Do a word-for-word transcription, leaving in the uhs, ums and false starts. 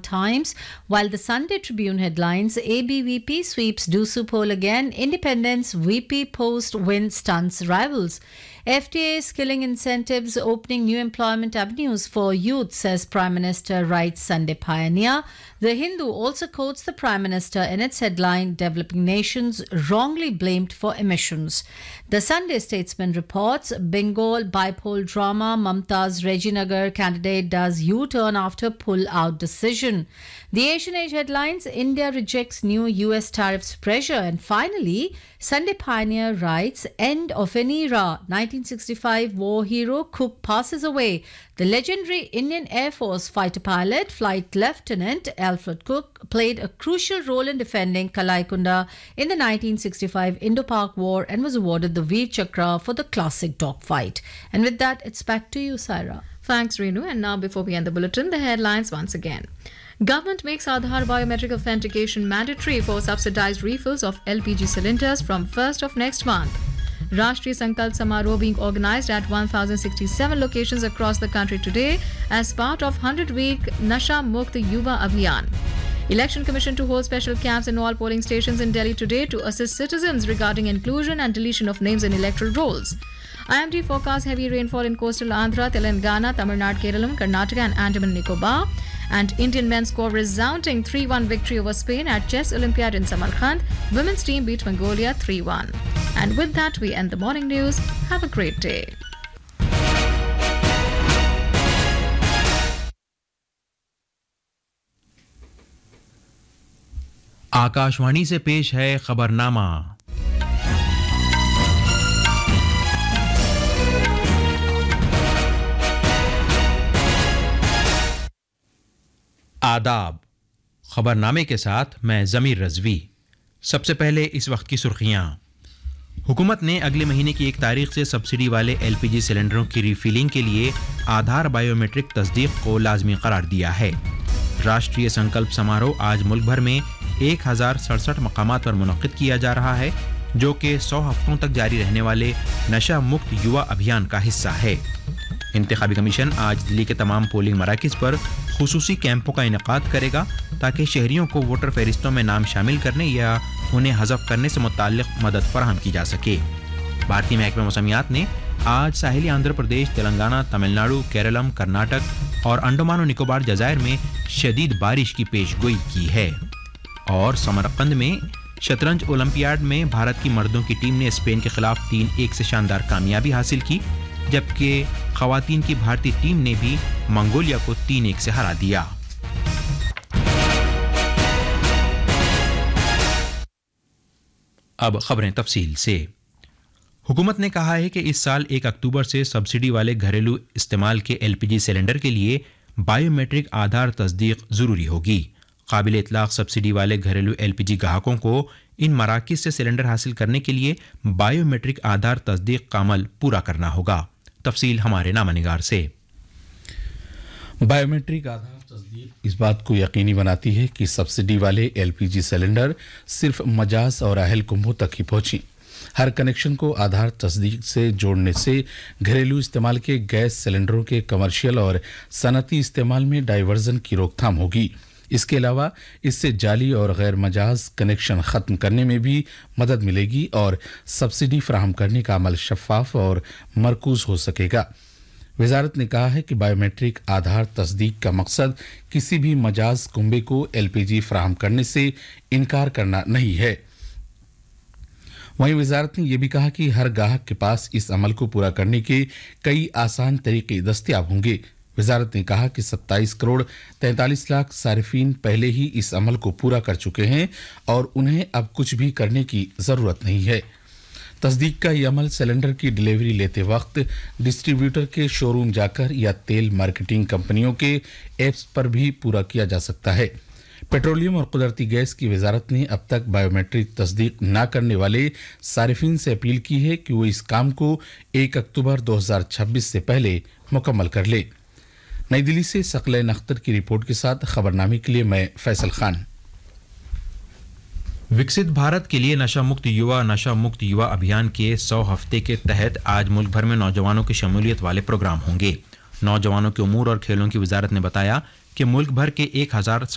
Times, while the Sunday Tribune headlines A B V P sweeps Dusu poll again, Independence V P post win stunts rivals. F T A skilling incentives opening new employment avenues for youth, says Prime Minister, writes Sunday Pioneer. The Hindu also quotes the Prime Minister in its headline, Developing Nations wrongly blamed for emissions. The Sunday Statesman reports Bengal bipole drama, Mamta's Reginagar candidate does U-turn after pull-out decision. The Asian Age headlines, India rejects new U S tariffs pressure. And finally, Sunday Pioneer writes, End of an era. nineteen sixty-five war hero Cook passes away. The legendary Indian Air Force fighter pilot, Flight Lieutenant Alfred Cook, played a crucial role in defending Kalaikunda in the nineteen sixty-five Indo-Pak War and was awarded the Veer Chakra for the classic dogfight. And with that, it's back to you, Saira. Thanks, Renu. And now, before we end the bulletin, the headlines once again. Government makes Aadhaar biometric authentication mandatory for subsidized refills of L P G cylinders from first of next month. Rashtriya Sankalp Samaroh being organized at one thousand sixty-seven locations across the country today as part of one hundred week Nasha Mukt Yuva Abhiyan. Election Commission to hold special camps in all polling stations in Delhi today to assist citizens regarding inclusion and deletion of names in electoral rolls. I M D forecasts heavy rainfall in coastal Andhra, Telangana, Tamil Nadu, Kerala, Karnataka and Andaman and Nicobar. And Indian men score resounding three one victory over Spain at Chess Olympiad in Samarkand. Women's team beat Mongolia three one. And with that, we end the morning news. Have a great day. Akashvani से पेश है खबरनामा। आदाब। खबरनामे के साथ मैं जमीर रजवी। सबसे पहले इस वक्त की सुर्खियां। हुकूमत ने अगले महीने की एक तारीख से सब्सिडी वाले एलपीजी सिलेंडरों की रिफिलिंग के लिए आधार बायोमेट्रिक तस्दीक को लाजमी करार दिया है। राष्ट्रीय संकल्प समारोह आज मुल्क भर में एक हजार सड़सठ मकामात पर मुनक्किद किया जा रहा है, जो कि सौ हफ्तों तक जारी रहने वाले नशा मुक्त युवा अभियान का हिस्सा है। इंतखाबी कमीशन आज दिल्ली के तमाम पोलिंग मराकिज़ पर खुसूसी कैंपों का इनेकाद करेगा ताकि शहरियों को वोटर फहरिस्तों में नाम शामिल करने या उन्हें हज़फ करने से मुताल्लिक़ मदद फराहम की जा सके। भारतीय महकमा मौसमियात ने आज साहिली आंध्र प्रदेश, तेलंगाना, तमिलनाडु, केरलम, कर्नाटक और अंडमान और निकोबार जज़ायर में शदीद बारिश की पेशगोई की है। और समरकंद में शतरंज ओलंपियाड में भारत की मर्दों की टीम ने स्पेन के खिलाफ तीन एक से शानदार कामयाबी हासिल की, जबकि खवातीन की भारतीय टीम ने भी मंगोलिया को तीन एक से हरा दिया। अब खबरें तफसील से। हुकूमत ने कहा है कि इस साल एक अक्टूबर से सब्सिडी वाले घरेलू इस्तेमाल के एलपीजी सिलेंडर के लिए बायोमेट्रिक आधार तस्दीक ज़रूरी होगी। काबिल इतलाक़ सब्सिडी वाले घरेलू एलपीजी ग्राहकों को इन मराकिज़ से सिलेंडर हासिल करने के लिए बायोमेट्रिक आधार तस्दीक का अमल पूरा करना होगा। तफसील हमारे नामानिगार से। बायोमेट्रिक आधार तस्दीक इस बात को यकीनी बनाती है कि सब्सिडी वाले एलपीजी सिलेंडर सिर्फ मजाज और अहल कुंभों तक ही पहुंची। हर कनेक्शन को आधार तस्दीक से जोड़ने से घरेलू इस्तेमाल के गैस सिलेंडरों के कमर्शियल और सनती इस्तेमाल में डाइवर्जन की रोकथाम होगी। इसके अलावा इससे जाली और गैर मजाज कनेक्शन ख़त्म करने में भी मदद मिलेगी और सब्सिडी फराहम करने का अमल शफाफ और मरकूज़ हो सकेगा। वजारत ने कहा है कि बायोमेट्रिक आधार तस्दीक का मकसद किसी भी मजाज कुंबे को एलपीजी फराहम करने से इनकार करना नहीं है। वहीं वजारत ने यह भी कहा कि हर गाहक के पास इस अमल को पूरा करने के कई आसान तरीके दस्तयाब होंगे। वजारत ने कहा कि सत्ताईस करोड़ तैंतालीस लाख सारिफीन पहले ही इस अमल को पूरा कर चुके हैं और उन्हें अब कुछ भी करने की ज़रूरत नहीं है। तस्दीक का यह अमल सिलेंडर की डिलीवरी लेते वक्त डिस्ट्रीब्यूटर के शोरूम जाकर या तेल मार्केटिंग कंपनियों के ऐप्स पर भी पूरा किया जा सकता है। पेट्रोलियम और कुदरती गैस की वजारत ने अब तक बायोमेट्रिक तस्दीक न करने वाले सारिफीन से अपील की है कि वो इस काम को एक अक्टूबर दो हज़ार छब्बीस से पहले मुकम्मल कर ले। नई दिल्ली से सकलैन अख्तर की रिपोर्ट के साथ खबरनामे के लिए मैं फैसल खान। विकसित भारत के लिए नशा मुक्त युवा नशा मुक्त युवा अभियान के सौ हफ्ते के तहत आज मुल्क भर में नौजवानों की शमूलियत वाले प्रोग्राम होंगे। नौजवानों के उमूर और खेलों की वजारत ने बताया कि मुल्क भर के एक हजार